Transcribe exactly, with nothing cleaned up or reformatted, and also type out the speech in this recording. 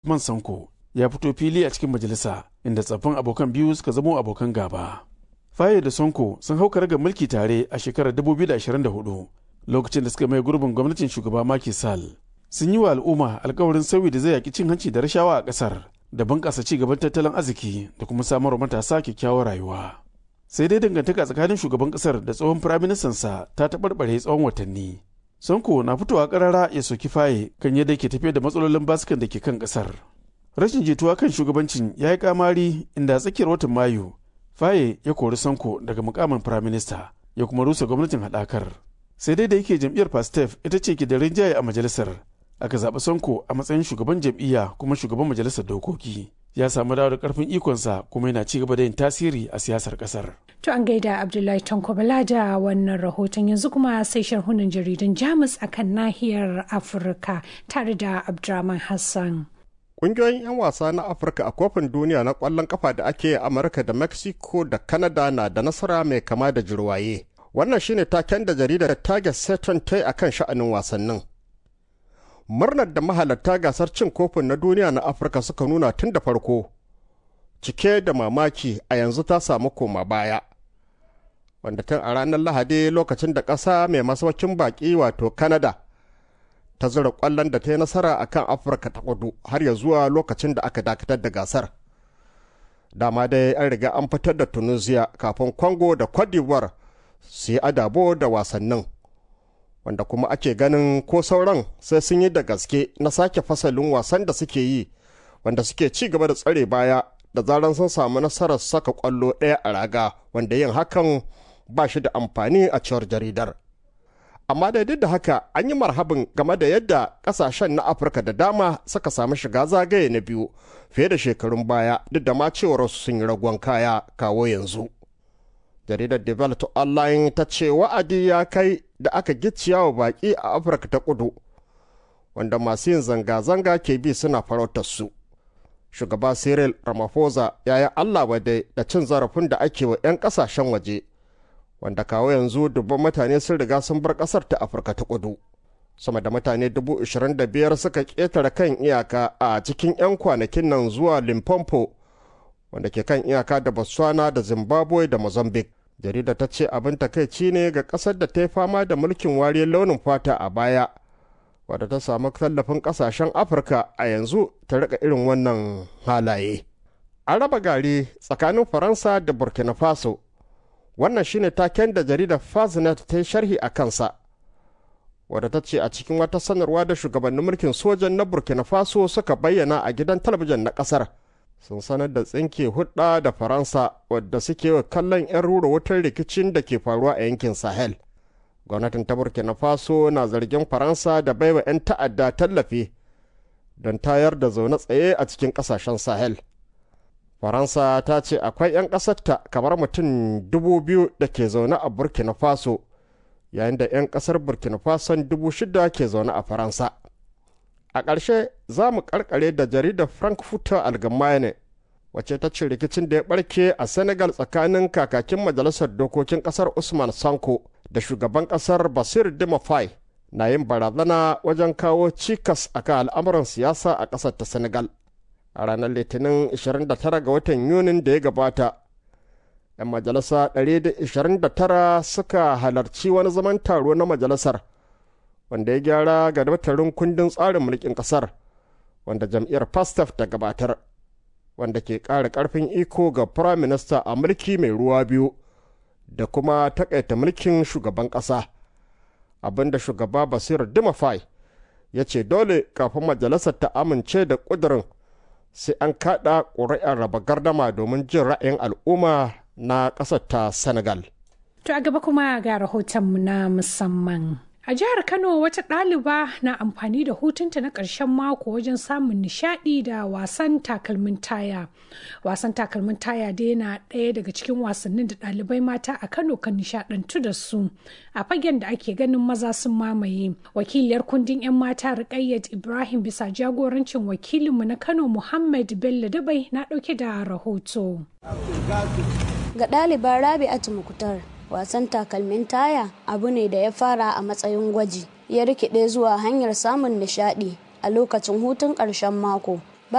Man Sanko ya fito fili a cikin majalisa inda tsaffin abokan biyu suka zamo abokan gaba. Faye da Sonko sun hau karagar mulki tare a shekarar dubu biyu da ashirin da hudu lokacin da suka mai gurbin gwamnatin shugaba Macky Sall. Sun yi wa al'umma alkawarin sauyi da zai yaki cin hanci da rashawa a ƙasar da bunƙasa ci gaban tattalin arziki da kuma samarwa matasa kyakkyawar rayuwa. Sai dai dangantaka tsakanin shugaban ƙasar da tsohon firaministansa ta taɓarɓare tsawon watanni. Sonko na fitowa ƙarara ya soki Faye kan yadda ke tafiyar da matsalolin basukan da ke kan ƙasar. Rashin jituwa kan shugabancin ya yi kamari inda a tsakiyar watan Mayu Faye ya kori Sonko daga mukamin firaminista ya kuma rusa gwamnatin haɗakar. Sai dai da yake jam'iyyar Pastef ita ce ke da rinjaye a majalisar, aka zaɓi Sonko a matsayin shugaban jam'iyya kuma shugaban majalisar dokoki. Ya samu dawo da ƙarfin ikonsa kuma yana ci gaba da yin tasiri a siyasar ƙasar. To an gaida Abdullahi Tanko Bala da wannan rahoton, yanzu kuma sai sharhunan jaridan Jamus akan nahiyar Afirka tare da Abdurrahman Hassan. Ƙungiyoyin 'yan wasa na Afirka a kofin duniya na ƙwallon ƙafa da ake yi a Amurka da Mexico da Canada na da nasara mai kama da jirwaye. Wannan shine taken da jaridar Target Saturn ta yi akan sha'anin wasannin. Murnar da mahalarta gasar cin kofin na duniya na Afirka suka nuna tun da farko, cike da mamaki a yanzu ta samu koma baya. Wanda tun a ranar Lahadi lokacin da ƙasa mai masaukin baƙi wato Canada ta zura ƙwallon da ta yi nasara a kan Afirka ta kudu har ya zuwa lokacin da aka dakatar da gasar. Dama dai an riga an fitar da Tunisia kafin Congo da Cote d'Ivoire su yi adabo da wasannin. Wanda kuma ake ganin ko sauran sai sun yi da gaske na sake fasalin wasan da suke yi, wanda suke ci gaba da tsare baya da zaran sun samu nasarar saka ƙwallo ɗaya a raga, wanda yin hakan ba shi da amfani a cewar jaridar. Amma da duk da haka an yi marhabin game da yadda kasashen na Afirka da dama suka samu shiga zagaye na biyu fiye da shekarun baya, duk da ma cewar su sun yi ragon kaya kawo yanzu. Jaridar Developed Online ta ce wa'adi ya kai da aka gicciya wa baƙi a Afirka ta kudu, wanda masu yin zanga-zanga ke bi suna farautar su. Shugaba Cyril Ramaphosa ya yi Allah wadai da cin zarafin da ake wa 'yan ƙasashen waje, wanda kawo yanzu dubban mutane sun riga sun bar ƙasar ta Afirka ta kudu. Sama da mutane dubu ishirin da biyar suka ƙetare kan iyaka a cikin 'yan kwanakin nan zuwa Limpopo, wanda ke kan iyaka da Botswana da Zimbabwe da Mozambique. Jarida ta ce abin takaici ne ga ƙasar da ta yi fama da mulkin wariyar launin fata a baya, wadda ta samu tallafin ƙasashen Afirka a yanzu ta riƙa irin wannan halaye. An raba gari tsakanin Faransa da Burkina Faso. Wannan shine taken da jaridar Faznet ta yi sharhi a kansa, wadda ta ce a cikin wata sanarwa da shugabannin mulkin sojan na Burkina Faso suka bayyana a gidan talabijin na ƙasar, sun sanar da tsinke hudda da Faransa wadda suke wa kallon 'yan rura wutar rikicin da ke faruwa a yankin Sahel. Gwamnatin ta Burkina Faso na zargin Faransa da baiwa 'yan ta'adda tallafi don tayar da zaune tsaye a cikin ƙasashen Sahel. Faransa ta ce akwai 'yan ƙasarta kamar mutum dubu biyu da ke zaune a Burkina Faso, yayin da 'yan ƙasar Burkina Faso dubu shida ke zaune a Faransa. A ƙarshe za mu ƙarƙare da jaridar Frankfurter Allgemeine, wacce ta ce rikicin da ya ɓarke a Senegal tsakanin kakakin majalisar dokokin ƙasar Usman Sanko da shugaban ƙasar Basir Diomaye na yin barazana wajen kawo cikas akan al'amuran siyasa a ƙasar ta Senegal. A ranar Litinin ishirin da tara ga watan Yunin da ya gabata, 'yan majalisa ɗari da ishirin da tara suka halarci wani zaman taro na majalisar, wanda ya gyara ga daftarin kundin tsarin mulkin ƙasar, wanda jam'iyyar Pastef ta gabatar, wanda ke ƙara ƙarfin iko ga Firayim Minista a mulki mai ruwa biyu da kuma taƙaita mulkin shugaban ƙasa. Abinda shugaba Basir Diomaye ya ce dole kafin majalisar ta amince da ƙudurin sai an kaɗa ƙuri'ar raba gardama domin jin ra'ayin al'umma na ƙasar ta Senegal. To a gaba kuma ga rahotonmu na musamman. A jihar Kano wata ɗaliba na amfani da hutunta na ƙarshen mako wajen samun nishaɗi da wasan takalmin taya. Wasan takalmin taya dai yana ɗaya daga cikin wasannin da ɗalibai mata a Kano kan nishaɗantu da su a fagen da ake ganin maza sun mamaye. Wakiliyar kundin 'yan mata Ruqayyat Ibrahim bisa jagorancin wakilinmu na Kano Muhammad Bello Dabai na ɗauke da rahoto. Ga ɗalibar Rabi'atu Muktar, wasan takalmin taya abu ne da ya fara a matsayin gwaji, ya rikide zuwa hanyar samun nishadi a lokacin hutun ƙarshen mako